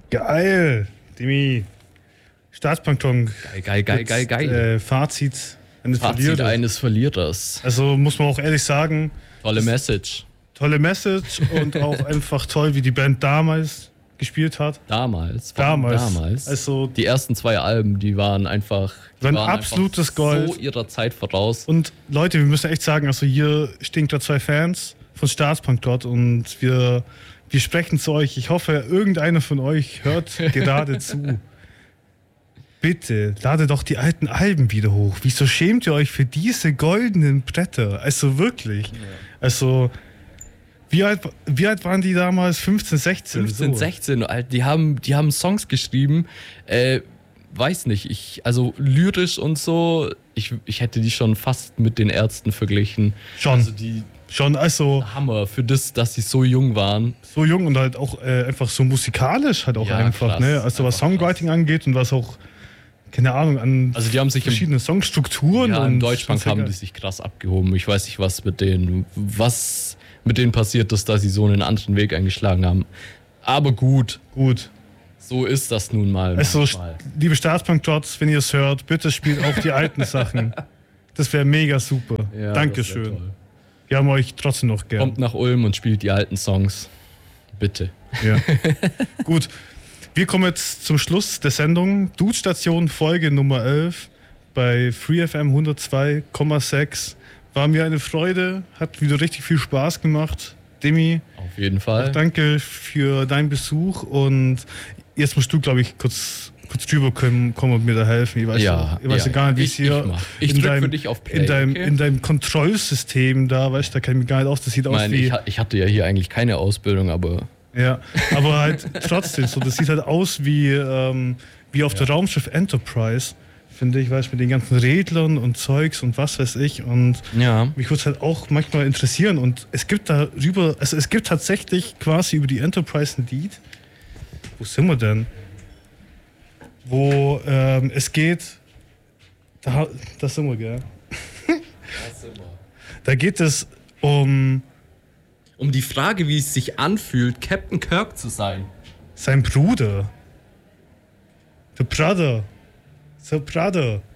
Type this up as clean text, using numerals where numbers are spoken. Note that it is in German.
Geil, Demi. Staatsplankton. Geil. Fazit eines Verlierers. Also muss man auch ehrlich sagen. Tolle Message Und auch einfach toll, wie die Band damals gespielt hat. Damals. Also die ersten 2 Alben, die waren absolutes einfach Gold. So ihrer Zeit voraus. Und Leute, wir müssen echt sagen, also hier stehen da 2 Fans von Staatspunk dort und wir sprechen zu euch. Ich hoffe, irgendeiner von euch hört gerade zu. Bitte, lade doch die alten Alben wieder hoch. Wieso schämt ihr euch für diese goldenen Bretter? Also wirklich. Ja. Also, wie alt waren die damals? 15, 16? 15, 16. Die haben Songs geschrieben. Weiß nicht, also lyrisch und so, ich hätte die schon fast mit den Ärzten verglichen. Also Hammer für das, dass sie so jung waren. So jung und halt auch einfach so musikalisch halt auch ja, einfach, krass, ne? Also was Songwriting krass. Angeht und was auch, keine Ahnung, an also die haben sich verschiedene Songstrukturen. Ja, im Deutschpunk haben die sich krass abgehoben. Ich weiß nicht, was mit denen passiert ist, dass sie so einen anderen Weg eingeschlagen haben. Aber gut. So ist das nun mal. Also, liebe Staatspunk-Dots, wenn ihr es hört, bitte spielt auch die alten Sachen. Das wäre mega super. Ja, Dankeschön. Wir haben euch trotzdem noch gern. Kommt nach Ulm und spielt die alten Songs. Bitte. Ja. Gut. Wir kommen jetzt zum Schluss der Sendung. Dude-Station Folge Nummer 11 bei FreeFM 102,6. War mir eine Freude, hat wieder richtig viel Spaß gemacht. Demi. Auf jeden Fall. Auch danke für deinen Besuch und jetzt musst du, glaube ich, kurz drüber kommen und mir da helfen. Ich weiß ja gar nicht, wie es hier in deinem Kontrollsystem da, weißt du, da kenne ich mich gar nicht aus. Das sieht aus wie... Ich hatte ja hier eigentlich keine Ausbildung, aber... Ja, aber halt trotzdem so. Das sieht halt aus wie auf der Raumschiff Enterprise, finde ich, weißt du, mit den ganzen Rädlern und Zeugs und was weiß ich. Und mich würde es halt auch manchmal interessieren. Und es gibt tatsächlich quasi über die Enterprise ein Lied. Wo sind wir denn? Wo es geht. Da sind wir, gell? Da geht es um die Frage, wie es sich anfühlt, Captain Kirk zu sein. Sein Bruder. The Brother.